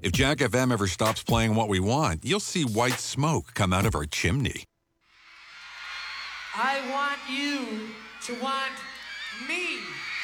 If Jack FM ever stops playing what we want, you'll see white smoke come out of our chimney. I want you to want me.